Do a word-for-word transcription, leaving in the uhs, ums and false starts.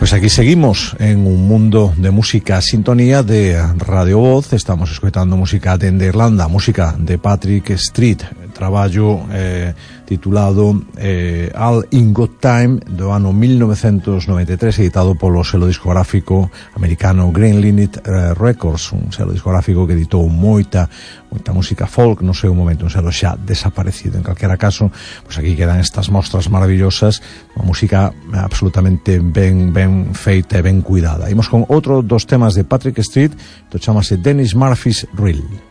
Pues aquí seguimos en un mundo de música sintonía de Radio Voz. Estamos escoitando música dende Irlanda, música de Patrick Street, traballo eh, titulado eh, All in Good Time do ano mil novecentos noventa e tres, editado polo selo discográfico americano Green Linnet eh, Records, un selo discográfico que editou moita moita música folk no seu momento, un selo xa desaparecido. En calquera caso, pues aquí quedan estas mostras maravillosas, unha música absolutamente ben ben feita e ben cuidada. Imos con outro dos temas de Patrick Street, to chamase Dennis Murphy's Reel.